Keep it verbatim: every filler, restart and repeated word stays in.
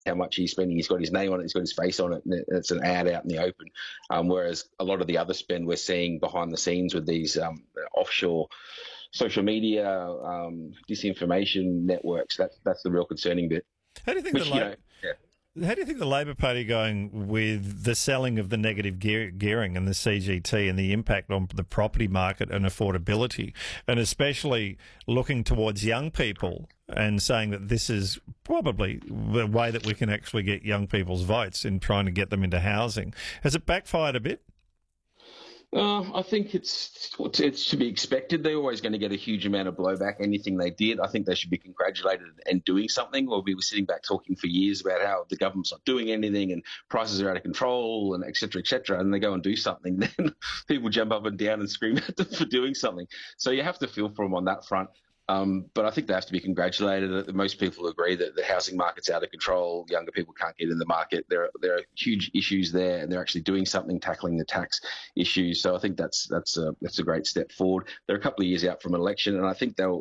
how much he's spending. He's got his name on it, he's got his face on it, and it's an ad out in the open. Um, whereas a lot of the other spend we're seeing behind the scenes with these um, offshore social media um, disinformation networks, that's that's the real concerning bit. How do you think Which, the you La- know, yeah. How do you think the Labor Party are going with the selling of the negative gear- gearing and the C G T and the impact on the property market and affordability, and especially looking towards young people and saying that this is probably the way that we can actually get young people's votes in trying to get them into housing? Has it backfired a bit? Uh, I think it's it's to be expected. They're always going to get a huge amount of blowback. Anything they did, I think they should be congratulated and doing something. Well, we were sitting back talking for years about how the government's not doing anything and prices are out of control and et cetera, et cetera. And they go and do something, then people jump up and down and scream at them for doing something. So you have to feel for them on that front. Um, but I think they have to be congratulated. Most people agree that the housing market's out of control. Younger people can't get in the market. There are, there are huge issues there, and they're actually doing something, tackling the tax issues. So I think that's that's a, that's a great step forward. They're a couple of years out from an election, and I think they'll